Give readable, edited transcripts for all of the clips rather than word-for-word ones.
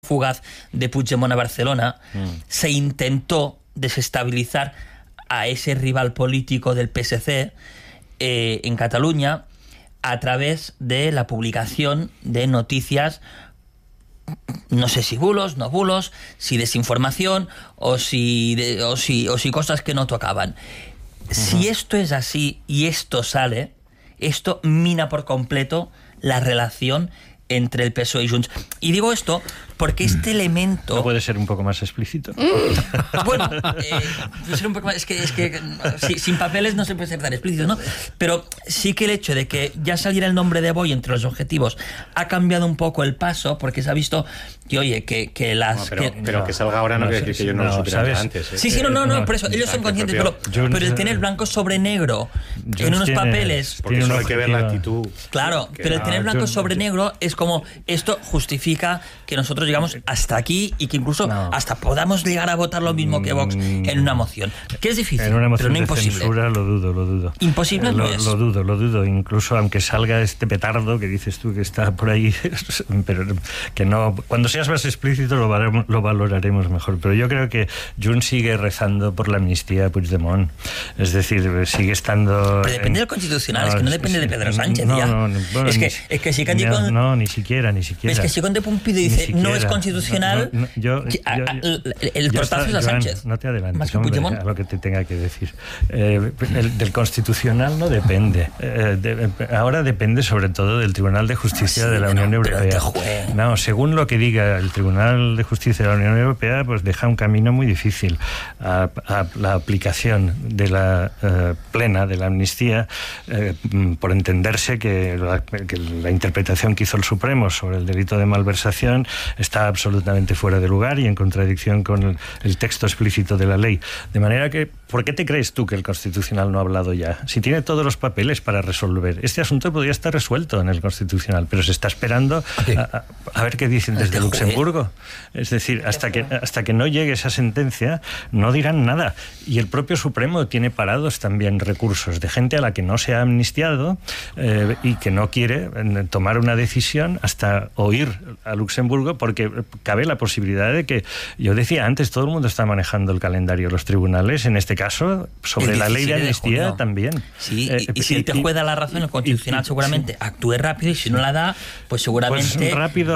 fugaz de Puigdemont a Barcelona, se intentó desestabilizar a ese rival político del PSC en Cataluña a través de la publicación de noticias, no sé si bulos, no bulos, si desinformación o si cosas que no tocaban. Si esto es así y esto sale, esto mina por completo la relación entre el PSOE y Junts. Y digo esto porque este elemento... ¿No puede ser un poco más explícito? Bueno, ser un poco más, es que sin papeles no se puede ser tan explícito, ¿no? Pero sí que el hecho de que ya saliera el nombre de Boy entre los objetivos ha cambiado un poco el paso, porque se ha visto que, oye, que las... Pero que salga ahora no quiere decir que yo no lo supiera antes. Sí, no, por eso, ellos son conscientes, pero el tener blanco sobre negro en unos papeles... Porque eso hay que ver la actitud. Claro, pero el tener blanco sobre negro es como, esto justifica que nosotros llegamos hasta aquí y que incluso hasta podamos llegar a votar lo mismo que Vox en una moción. Que es difícil, en una moción pero no de imposible. Censura lo dudo. Imposible no es. Lo dudo. Incluso aunque salga este petardo que dices tú que está por ahí, pero que no... Cuando seas más explícito lo valoraremos mejor. Pero yo creo que Junts sigue rezando por la amnistía a Puigdemont. Es decir, sigue estando... Pero depende del Constitucional, es que no depende de Pedro Sánchez. Bueno, es que si Candy con... No, ni siquiera. Es que si Conde Pumpido dice no es constitucional, el tortazo es a Sánchez. No te adelantes, hombre, a lo que te tenga que decir. Del Constitucional no depende. Ahora depende sobre todo del Tribunal de Justicia de la Unión Europea. No, según lo que diga el Tribunal de Justicia de la Unión Europea, pues deja un camino muy difícil a la aplicación de la plena de la amnistía, por entenderse que la interpretación que hizo el Supremo sobre el delito de malversación está absolutamente fuera de lugar y en contradicción con el texto explícito de la ley. De manera que, ¿por qué te crees tú que el Constitucional no ha hablado ya? Si tiene todos los papeles para resolver. Este asunto podría estar resuelto en el Constitucional, pero se está esperando a ver qué dicen desde Luxemburgo. Es decir, hasta que no llegue esa sentencia, no dirán nada. Y el propio Supremo tiene parados también recursos de gente a la que no se ha amnistiado y que no quiere tomar una decisión hasta oír a Luxemburgo, porque cabe la posibilidad de que, yo decía antes, todo el mundo está manejando el calendario de los tribunales, en este caso, sobre la ley de amnistía también. Sí, y si te juega la razón, el Constitucional seguramente actúe rápido, y si no la da, pues seguramente pues rápido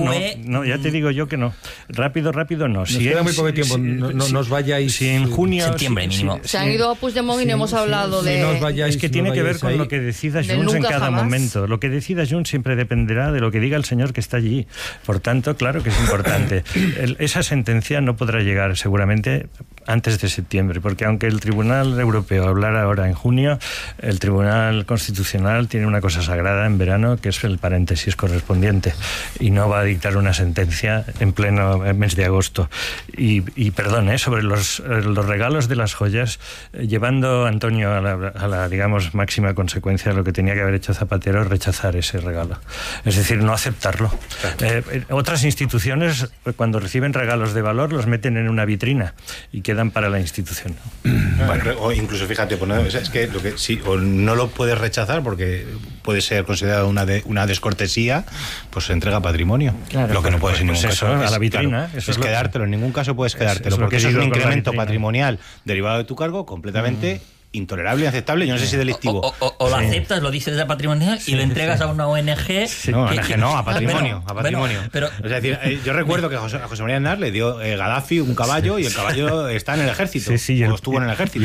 no, ya te digo yo que no. Rápido no. Nos queda muy poco tiempo, no os vayáis... Si en junio... Septiembre mínimo. Se han ido a Puigdemont y no hemos hablado de... No os vayáis, es que tiene que ver con lo que decida Junts en cada momento. Lo que decida Junts siempre dependerá de lo que diga el señor que está allí. Por tanto, claro que es importante. Esa sentencia no podrá llegar seguramente antes de septiembre, porque aunque el Tribunal Europeo hablara ahora en junio, el Tribunal Constitucional tiene una cosa sagrada en verano, que es el paréntesis correspondiente, y no va a dictar una sentencia en pleno mes de agosto. Y perdón, sobre los regalos de las joyas, llevando a Antonio a la, digamos, máxima consecuencia, lo que tenía que haber hecho Zapatero es rechazar ese regalo. Es decir, no aceptarlo. Otras instituciones, cuando reciben regalos de valor, los meten en una vitrina y quedan para la institución. Bueno, o incluso, fíjate, pues es que sí, o no lo puedes rechazar porque puede ser considerado una descortesía, pues se entrega patrimonio. Claro, lo que no puedes en ningún caso a la vitrina. Claro, es quedártelo, en ningún caso puedes quedártelo, porque eso es un incremento patrimonial derivado de tu cargo completamente intolerable, inaceptable, yo no sé si delictivo. O lo aceptas, lo dices de patrimonio y lo entregas a una ONG. A patrimonio. Pero, es decir, yo recuerdo que a José María Aznar le dio Gaddafi un caballo y el caballo está en el ejército. O estuvo en el ejército.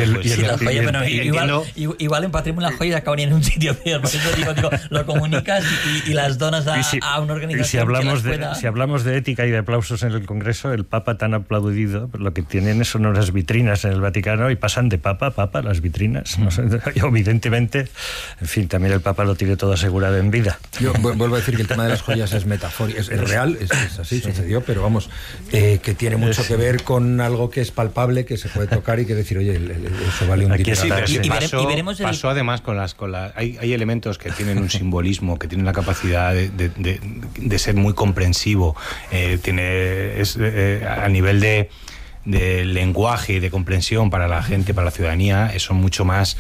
Igual en patrimonio las joyas acaban en un sitio peor. Por eso digo, lo comunicas y las donas a una organización. Y si hablamos de ética y de aplausos en el Congreso, el Papa tan aplaudido, lo que tienen son unas vitrinas en el Vaticano y pasan de Papa las vitrinas. No sé, evidentemente, en fin, también el Papa lo tiene todo asegurado en vida. Yo vuelvo a decir que el tema de las joyas es metafórico, es real, es así, sucedió, pero vamos, que tiene mucho que ver con algo que es palpable, que se puede tocar y que decir, oye, eso vale un dinero. Sí, pasó además con las hay elementos que tienen un simbolismo, que tienen la capacidad de ser muy comprensivo, a nivel de lenguaje y de comprensión para la gente, para la ciudadanía, es mucho más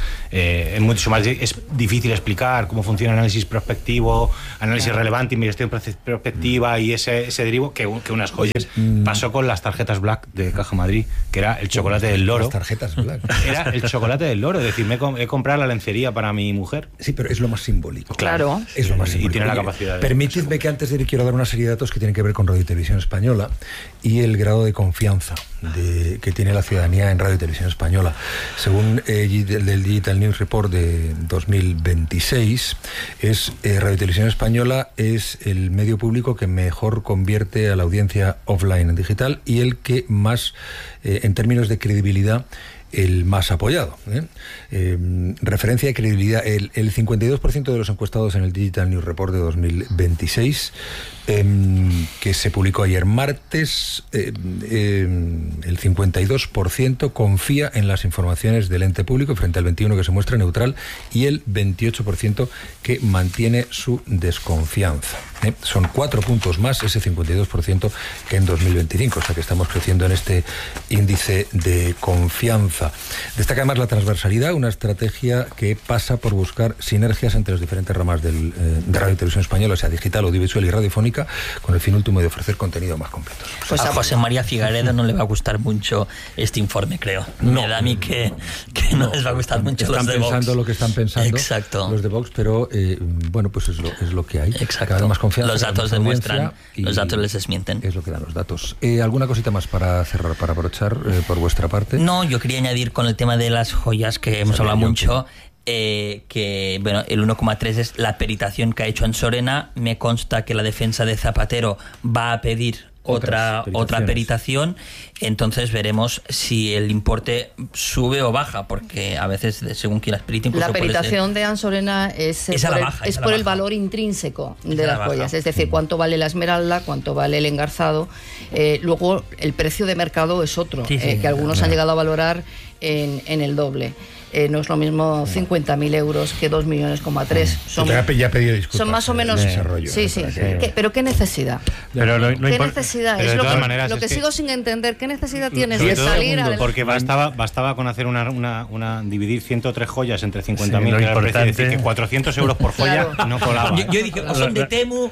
es difícil explicar cómo funciona el análisis prospectivo, análisis relevante, investigación prospectiva y ese derivo que unas joyas. Pasó con las tarjetas Black de Caja Madrid, que era el chocolate del loro. Las tarjetas Black. Era el chocolate del loro, es decir, he comprado la lencería para mi mujer. Sí, pero es lo más simbólico. Claro. Es lo más simbólico. Y tiene la capacidad de... Permitidme que antes de ir quiero dar una serie de datos que tienen que ver con Radio y Televisión Española y el grado de confianza que tiene la ciudadanía en Radio y Televisión Española. Según el Digital News Report de 2026, Radio y Televisión Española es el medio público que mejor convierte a la audiencia offline en digital y el que más, en términos de credibilidad, el más apoyado. Referencia de credibilidad, el 52% de los encuestados en el Digital News Report de 2026, que se publicó ayer martes, el 52% confía en las informaciones del ente público frente al 21% que se muestra neutral y el 28% que mantiene su desconfianza. Son 4 puntos más ese 52% que en 2025, o sea que estamos creciendo en este índice de confianza. Destaca además la transversalidad, una estrategia que pasa por buscar sinergias entre las diferentes ramas de Radio y Televisión Española, o sea, digital, audiovisual y radiofónica, con el fin último de ofrecer contenido más completo. Pues a José María Figaredo no le va a gustar mucho este informe, creo. No. Me da a mí que no les va a gustar mucho los de Vox. Están pensando lo que están pensando. Exacto. Los de Vox, pero bueno, pues es lo que hay. Exacto. Cada vez más confianza. Los datos demuestran, los datos les desmienten. Es lo que dan los datos. ¿Alguna cosita más para cerrar, para aprovechar por vuestra parte? No, yo quería añadir con el tema de las joyas, que hemos hablado mucho, que bueno, el 1,3 es la peritación que ha hecho Ansorena. Me consta que la defensa de Zapatero va a pedir otra peritación, entonces veremos si el importe sube o baja, porque a veces según quien las perita, incluso la peritación de Ansorena es por el valor intrínseco de las joyas, es decir, cuánto vale la esmeralda, cuánto vale el engarzado. Luego el precio de mercado es otro, que algunos han llegado a valorar en el doble. No es lo mismo 50.000 euros que 2,3 millones. Ya he pedido disculpas. Son más o menos. Sí. Pero ¿qué necesidad? ¿Qué necesidad? Es lo que sigo sin entender. ¿Qué necesidad tienes de salir a... Porque bastaba con hacer dividir 103 joyas entre 50.000, que era el precio, decir que 400 euros por joya no colaba. Yo dije, o son de Temu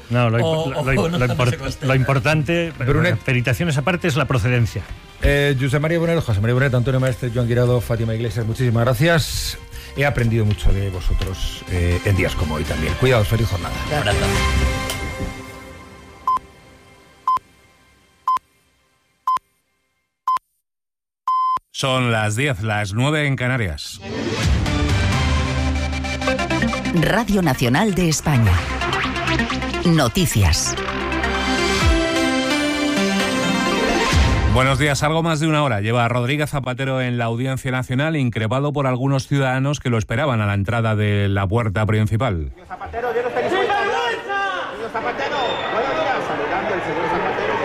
lo importante, peritaciones aparte, es la procedencia. José María Bonet, Antonio Maestre, Joan Guirado, Fátima Iglesias, muchísimas gracias. He aprendido mucho de vosotros en días como hoy también. Cuidaos, feliz jornada. Gracias. Son las 10, las 9 en Canarias. Radio Nacional de España. Noticias. Buenos días. Algo más de una hora lleva a Rodríguez Zapatero en la Audiencia Nacional, increpado por algunos ciudadanos que lo esperaban a la entrada de la puerta principal. Señor Zapatero, yo no estoy dispuesto a hablar. Señor Zapatero, buenos días. Saludando al señor Zapatero,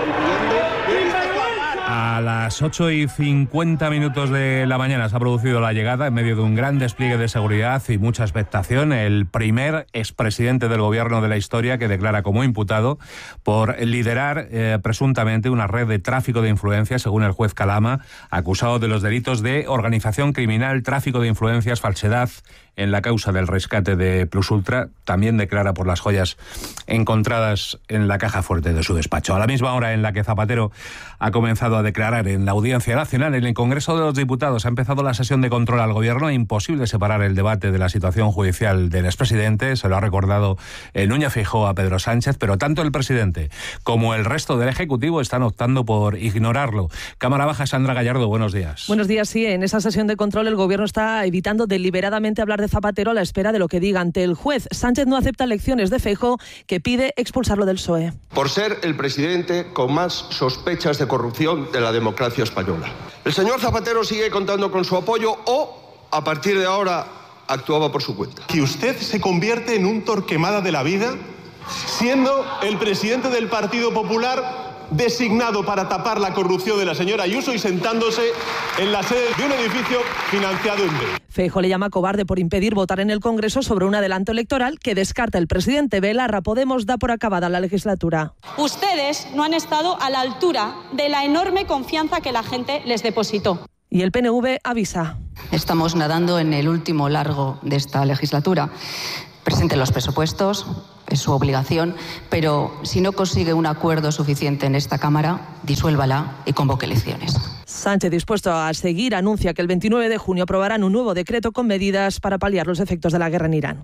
A las 8:50 de la mañana se ha producido la llegada, en medio de un gran despliegue de seguridad y mucha expectación, el primer expresidente del gobierno de la historia que declara como imputado por liderar presuntamente una red de tráfico de influencias, según el juez Calama, acusado de los delitos de organización criminal, tráfico de influencias, falsedad en la causa del rescate de Plus Ultra. También declara por las joyas encontradas en la caja fuerte de su despacho. A la misma hora en la que Zapatero ha comenzado a declarar en la Audiencia Nacional, en el Congreso de los Diputados ha empezado la sesión de control al Gobierno. Imposible separar el debate de la situación judicial del expresidente, se lo ha recordado Núñez Feijóo a Pedro Sánchez, pero tanto el presidente como el resto del Ejecutivo están optando por ignorarlo. Cámara Baja, Sandra Gallardo, buenos días. Buenos días, sí. En esa sesión de control el Gobierno está evitando deliberadamente hablar de Zapatero a la espera de lo que diga ante el juez. Sánchez no acepta lecciones de Feijóo, que pide expulsarlo del PSOE. Por ser el presidente con más sospechas de corrupción de la democracia española. El señor Zapatero sigue contando con su apoyo o, a partir de ahora, actuaba por su cuenta. Que usted se convierte en un Torquemada de la vida, siendo el presidente del Partido Popular designado para tapar la corrupción de la señora Ayuso y sentándose en la sede de un edificio financiado en B. Feijóo le llama cobarde por impedir votar en el Congreso sobre un adelanto electoral que descarta el presidente. Belarra, Podemos da por acabada la legislatura. Ustedes no han estado a la altura de la enorme confianza que la gente les depositó. Y el PNV avisa. Estamos nadando en el último largo de esta legislatura. Presenten los presupuestos, es su obligación, pero si no consigue un acuerdo suficiente en esta Cámara, disuélvala y convoque elecciones. Sánchez, dispuesto a seguir, anuncia que el 29 de junio aprobarán un nuevo decreto con medidas para paliar los efectos de la guerra en Irán.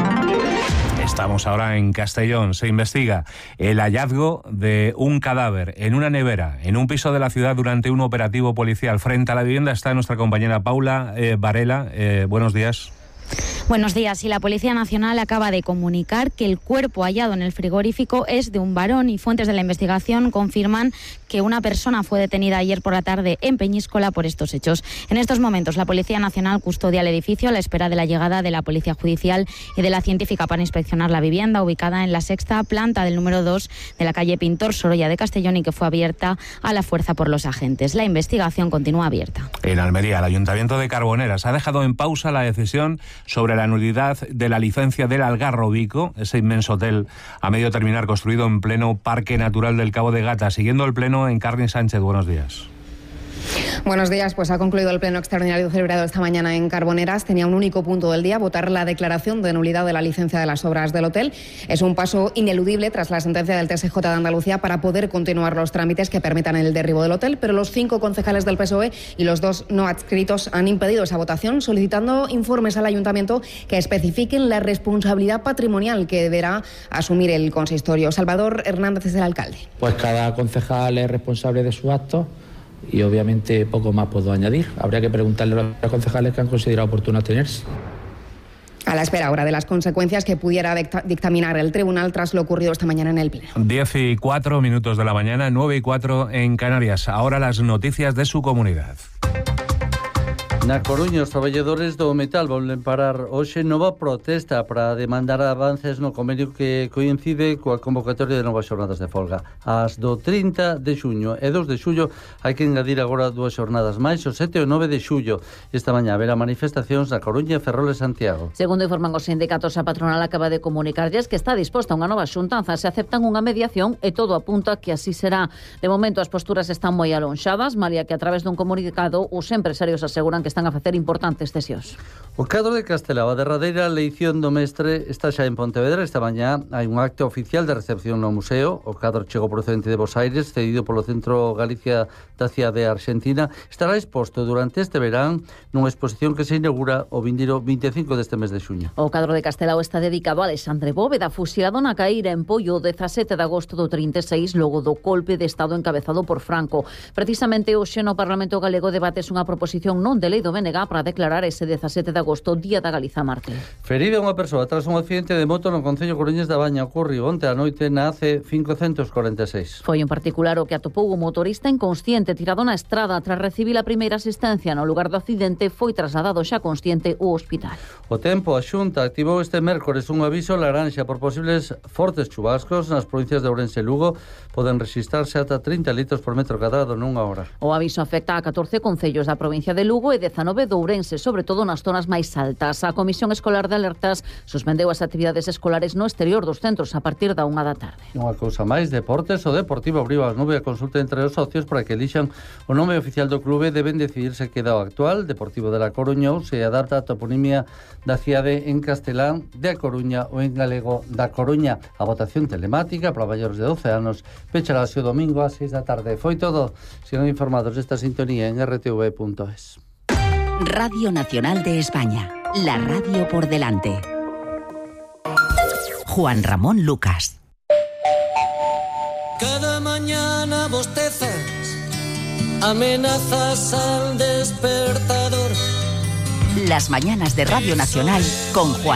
Estamos ahora en Castellón. Se investiga el hallazgo de un cadáver en una nevera, en un piso de la ciudad durante un operativo policial. Frente a la vivienda está nuestra compañera Paula Varela. Buenos días. Buenos días. Y la Policía Nacional acaba de comunicar que el cuerpo hallado en el frigorífico es de un varón y fuentes de la investigación confirman que una persona fue detenida ayer por la tarde en Peñíscola por estos hechos. En estos momentos la Policía Nacional custodia el edificio a la espera de la llegada de la Policía Judicial y de la científica para inspeccionar la vivienda ubicada en la sexta planta del número 2 de la calle Pintor Sorolla de Castellón y que fue abierta a la fuerza por los agentes. La investigación continúa abierta. En Almería, el Ayuntamiento de Carboneras ha dejado en pausa la decisión sobre la nulidad de la licencia del Algarrobico, ese inmenso hotel a medio terminar construido en pleno Parque Natural del Cabo de Gata. Siguiendo el pleno, Encarni Sánchez, buenos días. Buenos días, pues ha concluido el pleno extraordinario celebrado esta mañana en Carboneras. Tenía un único punto del día, votar la declaración de nulidad de la licencia de las obras del hotel. Es un paso ineludible tras la sentencia del TSJ de Andalucía para poder continuar los trámites que permitan el derribo del hotel, pero los 5 concejales del PSOE y los 2 no adscritos han impedido esa votación, solicitando informes al ayuntamiento que especifiquen la responsabilidad patrimonial que deberá asumir el consistorio. Salvador Hernández es el alcalde. Pues cada concejal es responsable de sus actos y obviamente poco más puedo añadir. Habría que preguntarle a los concejales que han considerado oportuno abstenerse. A la espera ahora de las consecuencias que pudiera dictaminar el tribunal tras lo ocurrido esta mañana en el pleno. 10:04 de la mañana, 9:04 en Canarias. Ahora las noticias de su comunidad. Na Coruña, os traballadores do metal volven parar hoxe nova protesta para demandar avances no convenio que coincide coa convocatoria de novas xornadas de folga. As do 30 de xuño e 2 de xullo hai que engadir agora 2 xornadas máis, o 7 e o 9 de xullo. Esta mañá haberá manifestacións na Coruña, Ferrol e Santiago. Segundo informan os sindicatos, a patronal acaba de comunicarlles que está disposta a unha nova xuntanza se aceptan unha mediación e todo apunta que así será. De momento as posturas están moi alonxadas, malia que a través dun comunicado os empresarios aseguran que están a facer importantes cesións. O cadro de Castelao, a derradeira leición do mestre, está xa en Pontevedra. Esta mañá hai un acto oficial de recepción no museo. O cadro chegou procedente de Bos Aires, cedido polo Centro Galicia da cidade de Argentina. Estará exposto durante este verán nunha exposición que se inaugura o 25 deste mes de xuño. O cadro de Castelao está dedicado a Alexandre Bóveda, fusilado na caíra en Pollo o 17 de agosto do 36, logo do golpe de Estado encabezado por Franco. Precisamente hoxe no Parlamento Galego debates unha proposición non de lei do BNG para declarar ese 17 de agosto Día da Galiza Marte. Ferida unha persoa tras un accidente de moto no concello Coruñés da Baña. Ocorriu onte a noite na AC 546. Foi en particular o que atopou o motorista inconsciente tirado na estrada. Tras recibir a primeira asistencia no lugar do accidente, foi trasladado xa consciente ao hospital. O tempo, a Xunta activou este mércores un aviso laranxa por posibles fortes chubascos nas provincias de Ourense e Lugo. Poden registrarse ata 30 litros por metro cadrado nunha hora. O aviso afecta a 14 concellos da provincia de Lugo e 19 de Ourense, sobre todo nas zonas máis altas. A Comisión Escolar de Alertas suspendeu as actividades escolares no exterior dos centros a partir da 1 da tarde. Unha cousa máis, deportes, o Deportivo abriu as 9 a consulta entre os socios para que elixan o nome oficial do clube. Deben decidir se queda o actual Deportivo de La Coruña ou se adapta a toponimia da cidade en castelán de A Coruña ou en galego da Coruña. A votación telemática para maiores de 12 anos pecharase o domingo ás 6 da tarde. Foi todo. Sigan informados desta sintonía en rtv.es. Radio Nacional de España, la radio por delante. Juan Ramón Lucas. Cada mañana bostezas, amenazas al despertador. Las mañanas de Radio Nacional con Juan